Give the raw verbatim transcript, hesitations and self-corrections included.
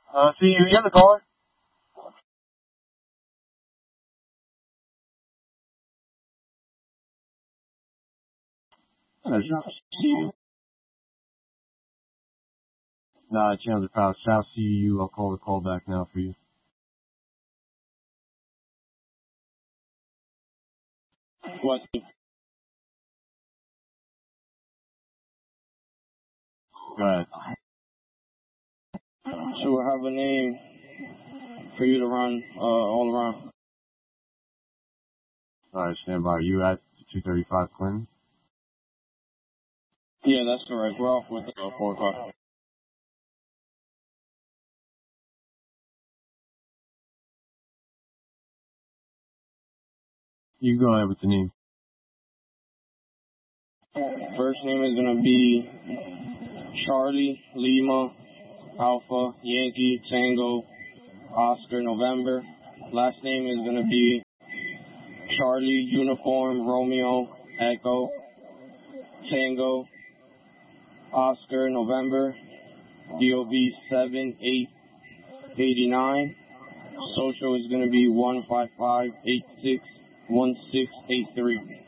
Uh, see you in the car. Uh, Nah, Chandler Powell, South C U. I'll call the call back now for you. What? Go ahead. So we'll have a name for you to run uh, all around. All right, stand by. You at two thirty-five Clinton? Yeah, that's correct. We're off with uh, four o'clock. You go ahead with the name. First name is going to be Charlie, Lima, Alpha, Yankee, Tango, Oscar, November. Last name is going to be Charlie, Uniform, Romeo, Echo, Tango, Oscar, November, D O B seven eight eight nine. Social is going to be one five five eight six one six eight three.